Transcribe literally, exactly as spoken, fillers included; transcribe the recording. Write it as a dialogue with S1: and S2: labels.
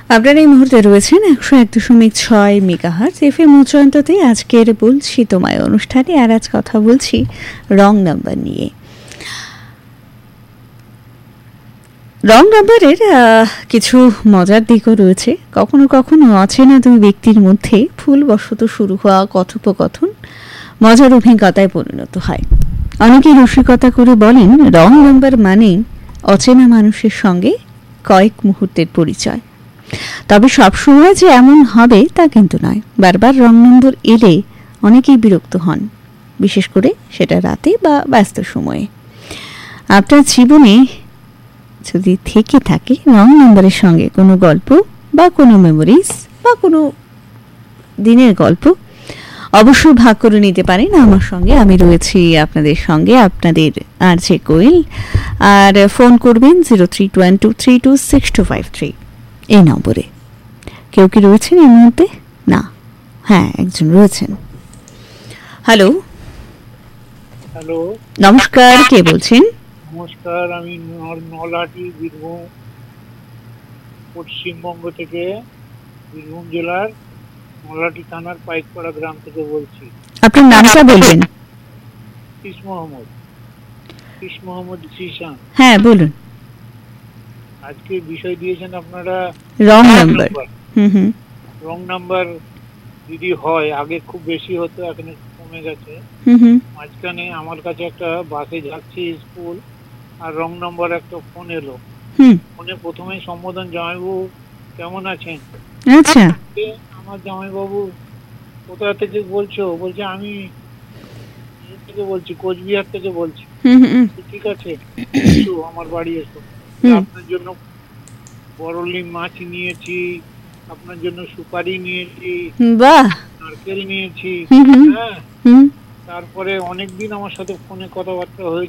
S1: আপনারা এই মুহূর্তে রয়েছেন একশো এক দশমিক ছয় মেগাহার্জ এফএম উচ্চান্ততে আজকের বলছি তোমায় অনুষ্ঠানে। আর আজ কথা বলছি রং নাম্বার নিয়ে। রং নাম্বারের কিছু মজার দিকও রয়েছে। কখনো কখনো অচেনা দুই ব্যক্তির মধ্যে ভুলবশত শুরু হওয়া কথোপকথন মজার অভিজ্ঞতায় পরিণত হয়। অনেকেই রসিকতা করে বলেন রং নাম্বার মানেই অচেনা মানুষের সঙ্গে কয়েক মুহূর্তের পরিচয়। তবে সবসময় যে এমন হবে তা কিন্তু নয়। বারবার রং নম্বর এলে অনেকেই বিরক্ত হন, বিশেষ করে সেটা রাতে বা ব্যস্ত সময়ে। আপনার জীবনে যদি থেকে থাকে রং নম্বরের সঙ্গে কোনো গল্প বা কোনো মেমোরিজ বা কোনো দিনের গল্প, অবশ্যই ভাগ করে নিতে পারেন আমার সঙ্গে। আমি রয়েছি আপনাদের সঙ্গে, আপনাদের আর যে কোয়েল। আর ফোন করবেন zero three two one two three two six two five three এই নম্বরে। কেউ কি রয়েছেন এই মুহূর্তে? না, হ্যাঁ একজন রয়েছেন। হ্যালো
S2: হ্যালো,
S1: নমস্কার, কে বলছেন?
S2: নমস্কার, আমি নলহাটি, বীরভূম, পশ্চিমবঙ্গ থেকে, বীরভূম জেলার নলহাটি থানার পাইকপাড়া গ্রাম থেকে বলছি।
S1: আপনার নামটা বলবেন?
S2: Kiss Mohammad, kiss Mohammad Zeeshan.
S1: হ্যাঁ বলুন।
S2: আজকে বিষয় দিয়েছেন আপনারা
S1: রং নাম্বার। হুম হুম।
S2: রং নাম্বার যদি হয়, আগে খুব বেশি হতো, এখন একটু কমে গেছে।
S1: হুম হুম।
S2: মাঝখানে আমার কাছে একটা বাসে যাচ্ছি স্কুল, আর রং নাম্বার একটা ফোন এলো।
S1: হুম।
S2: ফোনে প্রথমেই সম্বোধন, জামাইবাবু কেমন আছেন?
S1: আচ্ছা।
S2: আমার জামাইবাবু কোথা থেকে বলছো? বলছে আমি থেকে বলছি, কোচবিহার থেকে বলছি।
S1: হুম হুম।
S2: ঠিক আছে, এসো আমার বাড়ি এসো, আপনার জন্য বড়লি মাছ নিয়েছি, আপনার জন্য সুপারি নিয়েছি,
S1: বাহ,
S2: নারকেল নিয়েছি।
S1: হুম হুম।
S2: হ্যাঁ,
S1: হুম।
S2: তারপরে অনেকদিন আমার সাথে ফোনে কথাবার্তা হয়েছে।